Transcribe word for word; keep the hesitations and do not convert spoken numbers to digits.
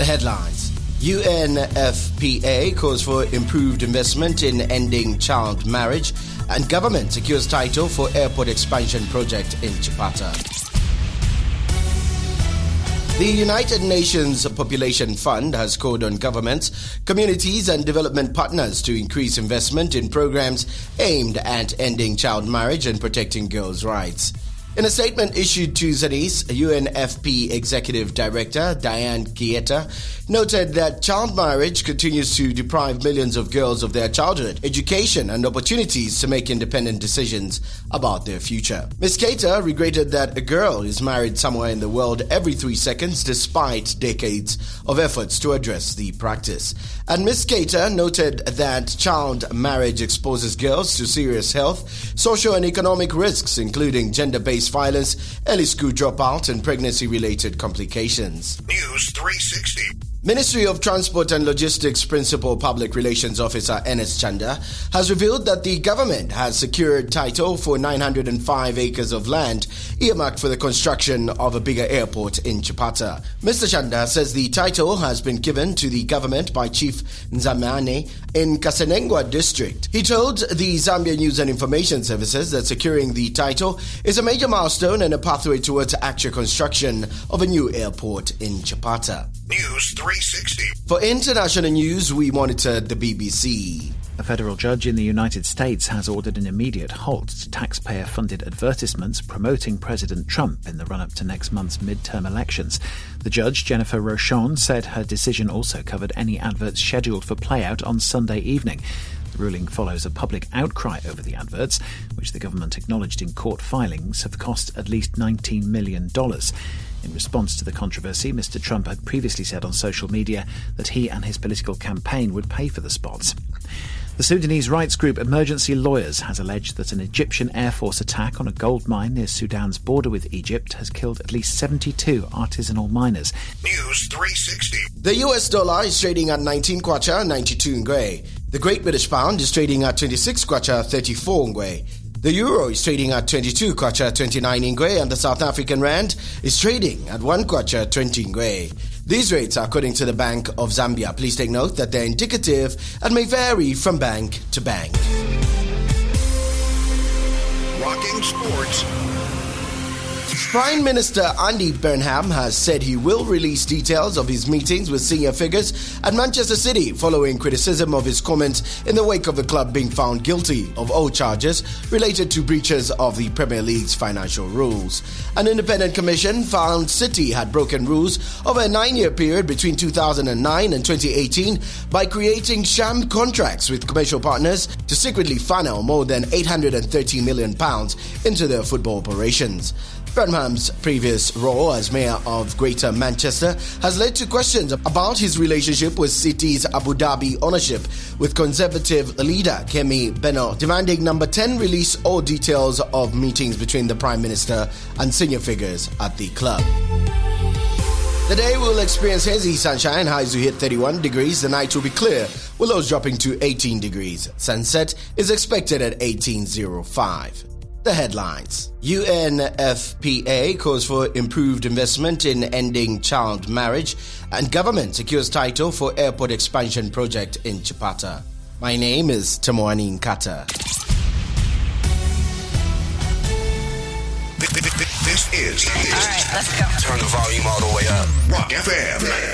The headlines. U N F P A calls for improved investment in ending child marriage, and government secures title for airport expansion project in Chipata. The United Nations Population Fund has called on governments, communities and development partners to increase investment in programs aimed at ending child marriage and protecting girls' rights. In a statement issued Tuesday, U N F P A Executive Director Diane Kieta noted that child marriage continues to deprive millions of girls of their childhood, education and opportunities to make independent decisions about their future. Miz Kieta regretted that a girl is married somewhere in the world every three seconds despite decades of efforts to address the practice. And Miz Kieta noted that child marriage exposes girls to serious health, social and economic risks, including gender-based violence, early school dropout, and pregnancy-related complications. News three sixty. Ministry of Transport and Logistics Principal Public Relations Officer Enes Chanda has revealed that the government has secured title for nine hundred five acres of land earmarked for the construction of a bigger airport in Chipata. Mister Chanda says the title has been given to the government by Chief Nzamane in Kasenengwa district. He told the Zambia News and Information Services that securing the title is a major milestone and a pathway towards actual construction of a new airport in Chipata. News three sixty. For international news, we monitored the B B C. A federal judge in the United States has ordered an immediate halt to taxpayer-funded advertisements promoting President Trump in the run-up to next month's midterm elections. The judge, Jennifer Rochon, said her decision also covered any adverts scheduled for playout on Sunday evening. The ruling follows a public outcry over the adverts, which the government acknowledged in court filings have cost at least nineteen million dollars. In response to the controversy, Mister Trump had previously said on social media that he and his political campaign would pay for the spots. The Sudanese rights group Emergency Lawyers has alleged that an Egyptian Air Force attack on a gold mine near Sudan's border with Egypt has killed at least seventy-two artisanal miners. News three sixty. The U S dollar is trading at nineteen kwacha, ninety-two ngwe. The Great British Pound is trading at twenty-six kwacha, thirty-four ngwe. The euro is trading at twenty-two kwacha, twenty-nine ngwe, and the South African rand is trading at one kwacha, twenty ngwe. These rates are according to the Bank of Zambia. Please take note that they're indicative and may vary from bank to bank. Rocking sports. Prime Minister Andy Burnham has said he will release details of his meetings with senior figures at Manchester City following criticism of his comments in the wake of the club being found guilty of all charges related to breaches of the Premier League's financial rules. An independent commission found City had broken rules over a nine-year period between two thousand nine and twenty eighteen by creating sham contracts with commercial partners to secretly funnel more than eight hundred thirty million pounds into their football operations. Burnham's previous role as mayor of Greater Manchester has led to questions about his relationship with City's Abu Dhabi ownership, with Conservative leader Kemi Beno demanding Number ten release all details of meetings between the Prime Minister and senior figures at the club. The day will experience hazy sunshine, highs will hit thirty-one degrees. The night will be clear, with lows dropping to eighteen degrees. Sunset is expected at eighteen oh five. The headlines. U N F P A calls for improved investment in ending child marriage, and government secures title for airport expansion project in Chipata. My name is Tamoani Nkata. This is. All right, let's go. Turn the volume all the way up. Rock F M.